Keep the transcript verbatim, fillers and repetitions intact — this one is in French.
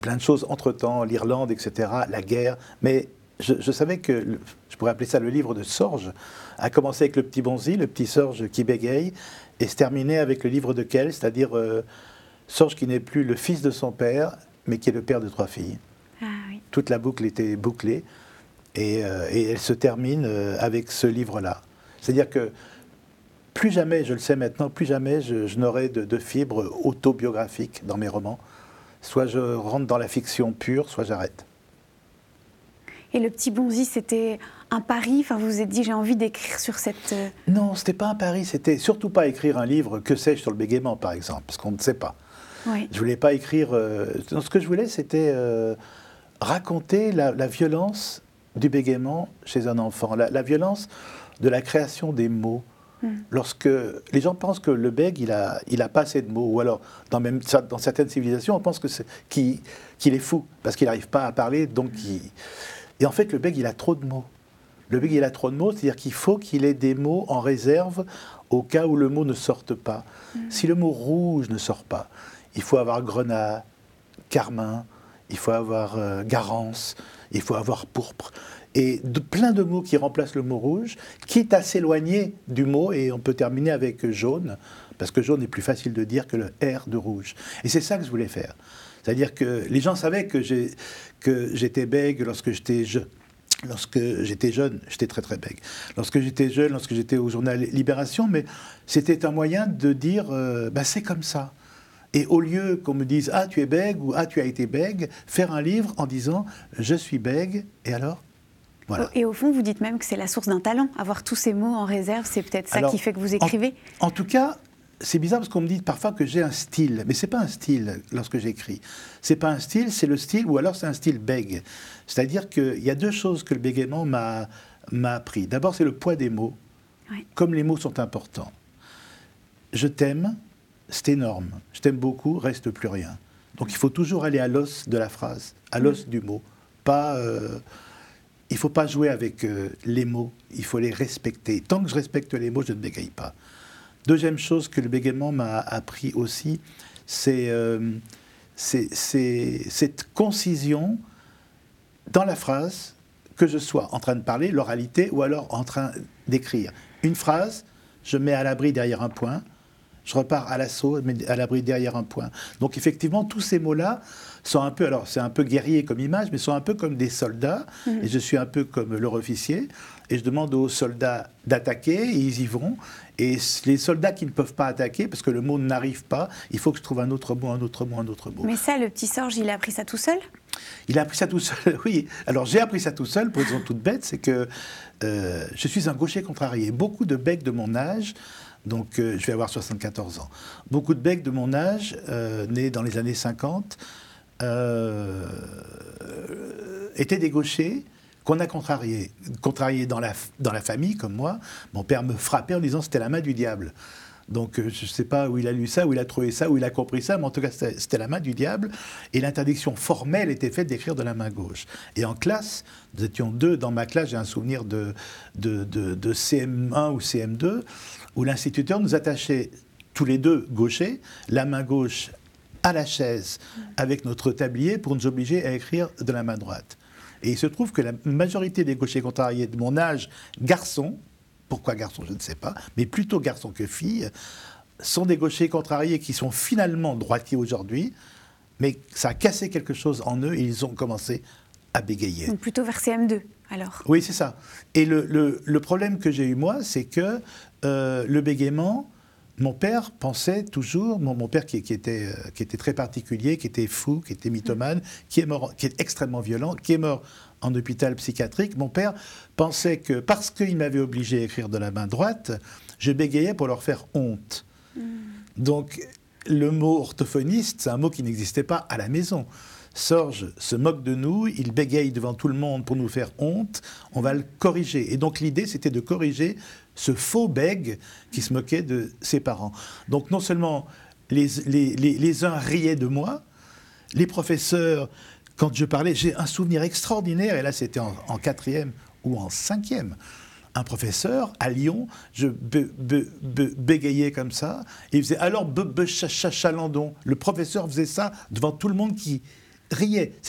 plein de choses entre-temps, l'Irlande, et cetera, la guerre. Mais je, je savais que, le, je pourrais appeler ça le livre de Sorge, a commencé avec le petit Bonzi, le petit Sorge qui bégaye, et se terminait avec le livre de Kell, c'est-à-dire euh, Sorge qui n'est plus le fils de son père, mais qui est le père de trois filles. Ah, oui. Toute la boucle était bouclée, et, euh, et elle se termine euh, avec ce livre-là. C'est-à-dire que plus jamais, je le sais maintenant, plus jamais je, je n'aurai de, de fibre autobiographique dans mes romans. Soit je rentre dans la fiction pure, soit j'arrête. Et le petit Bonzi, c'était un pari? Enfin, vous vous êtes dit, j'ai envie d'écrire sur cette... Non, c'était pas un pari, c'était surtout pas écrire un livre, que sais-je, sur le bégaiement, par exemple, parce qu'on ne sait pas. Oui. Je voulais pas écrire... Euh, ce que je voulais, c'était euh, raconter la, la violence du bégaiement chez un enfant, la, la violence de la création des mots. Mm. Lorsque les gens pensent que le bègue, il a, il a pas assez de mots, ou alors dans, même, dans certaines civilisations, on pense que c'est, qu'il, qu'il est fou, parce qu'il n'arrive pas à parler, donc il... Et en fait, le bègue, il a trop de mots. Le bègue, il a trop de mots, c'est-à-dire qu'il faut qu'il ait des mots en réserve au cas où le mot ne sorte pas. Mm. Si le mot rouge ne sort pas, il faut avoir grenat, carmin, il faut avoir euh, garance, il faut avoir pourpre. Et de, plein de mots qui remplacent le mot rouge, quitte à s'éloigner du mot, et on peut terminer avec jaune, parce que jaune est plus facile de dire que le R de rouge. Et c'est ça que je voulais faire. C'est-à-dire que les gens savaient que, j'ai, que j'étais bègue lorsque j'étais jeune. Lorsque j'étais jeune, j'étais très très bègue. Lorsque j'étais jeune, lorsque j'étais au journal Libération, mais c'était un moyen de dire, euh, bah, c'est comme ça. Et au lieu qu'on me dise « Ah, tu es bègue » ou « Ah, tu as été bègue », faire un livre en disant « Je suis bègue » et alors ? Voilà. Et au fond, vous dites même que c'est la source d'un talent. Avoir tous ces mots en réserve, c'est peut-être ça Alors, qui fait que vous écrivez. En, en tout cas, c'est bizarre parce qu'on me dit parfois que j'ai un style. Mais ce n'est pas un style lorsque j'écris. Ce n'est pas un style, c'est le style, ou alors c'est un style bègue. C'est-à-dire qu'il y a deux choses que le bégaiement m'a, m'a appris. D'abord, c'est le poids des mots. Oui. Comme les mots sont importants. Je t'aime, c'est énorme. Je t'aime beaucoup, reste plus rien. Donc il faut toujours aller à l'os de la phrase, à l'os mmh. du mot. Pas... Euh, Il ne faut pas jouer avec euh, les mots, il faut les respecter. Tant que je respecte les mots, je ne bégaye pas. Deuxième chose que le bégaiement m'a appris aussi, c'est, euh, c'est, c'est cette concision dans la phrase, que je sois en train de parler, l'oralité, ou alors en train d'écrire. Une phrase, je mets à l'abri derrière un point, je repars à l'assaut, mais à l'abri derrière un point. Donc effectivement, tous ces mots-là sont un peu, alors c'est un peu guerrier comme image, mais sont un peu comme des soldats, mmh. et je suis un peu comme leur officier, et je demande aux soldats d'attaquer, et ils y vont, et les soldats qui ne peuvent pas attaquer, parce que le mot n'arrive pas, il faut que je trouve un autre mot, un autre mot, un autre mot. Mais ça, le petit Sorge, il a appris ça tout seul ? Il a appris ça tout seul, oui. Alors j'ai appris ça tout seul, pour une raison toute bête, c'est que euh, je suis un gaucher contrarié. Beaucoup de becs de mon âge, donc euh, je vais avoir soixante-quatorze ans, beaucoup de becs de mon âge, euh, nés dans les années cinquante, euh, étaient des gauchers qu'on a contrariés. Contrariés dans la, dans la famille, comme moi. Mon père me frappait en disant que c'était la main du diable. Donc euh, je ne sais pas où il a lu ça, où il a trouvé ça, où il a compris ça, mais en tout cas c'était, c'était la main du diable. Et l'interdiction formelle était faite d'écrire de la main gauche. Et en classe, nous étions deux dans ma classe, j'ai un souvenir de, de, de, de C M un ou C M deux, où l'instituteur nous attachait tous les deux gauchers, la main gauche à la chaise avec notre tablier pour nous obliger à écrire de la main droite. Et il se trouve que la majorité des gauchers contrariés de mon âge, garçons, pourquoi garçons, je ne sais pas, mais plutôt garçons que filles, sont des gauchers contrariés qui sont finalement droitiers aujourd'hui, mais ça a cassé quelque chose en eux et ils ont commencé à bégayer. Donc plutôt vers C M deux, alors. Oui, c'est ça. Et le, le, le problème que j'ai eu, moi, c'est que euh, le bégaiement, mon père pensait toujours, mon, mon père qui, qui, était, euh, qui était très particulier, qui était fou, qui était mythomane, mmh. qui est mort, qui est extrêmement violent, qui est mort en hôpital psychiatrique, mon père pensait que parce qu'il m'avait obligé à écrire de la main droite, je bégayais pour leur faire honte. Mmh. Donc, le mot orthophoniste, c'est un mot qui n'existait pas à la maison. Sorge se moque de nous, il bégaye devant tout le monde pour nous faire honte, on va le corriger. Et donc l'idée, c'était de corriger ce faux bègue qui se moquait de ses parents. Donc non seulement les, les, les, les uns riaient de moi, les professeurs, quand je parlais, j'ai un souvenir extraordinaire, et là c'était en, en quatrième ou en cinquième. Un professeur à Lyon, je be, be, be, bégayais comme ça, et il faisait alors be, be, cha, cha, chalandon. Le professeur faisait ça devant tout le monde qui riait.